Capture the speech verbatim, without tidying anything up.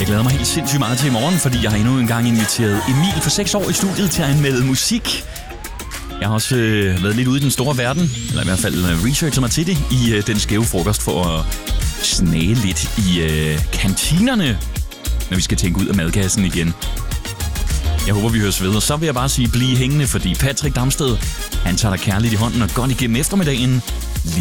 Jeg glæder mig helt sindssygt meget til i morgen, fordi jeg har endnu en gang inviteret Emil for seks år i studiet til at anmelde musik. Jeg har også øh, været lidt ude i den store verden, eller i hvert fald øh, researchet mig til det, i øh, den skæve frokost for at snage lidt i øh, kantinerne, når vi skal tænke ud af madkassen igen. Jeg håber, vi høres ved, og så vil jeg bare sige, bliv hængende, fordi Patrick Damsted, han tager dig kærligt i hånden og godt igennem eftermiddagen.